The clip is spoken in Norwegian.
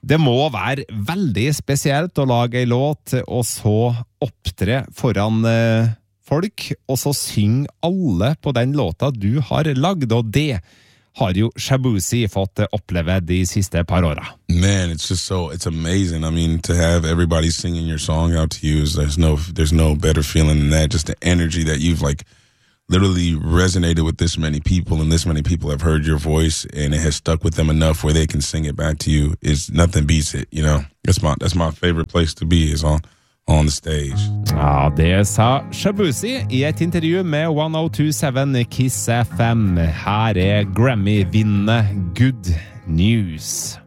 Det må være veldig spesielt å lage en låt, og så opptre foran folk, og så synger alle på den låta du har lagd, og det har jo Shaboozey fått oppleve de siste par åra. Man, it's amazing. I mean, to have everybody singing your song out to you, there's no better feeling than that. Just the energy that you've literally resonated with this many people, and this many people have heard your voice, and it has stuck with them enough where they can sing it back to you. Is nothing beats it, you know. That's my favorite place to be, is on the stage. Ja, det sa Shaboozey I et intervju med 1027 Kiss FM. Her Grammy-vinnende Good News.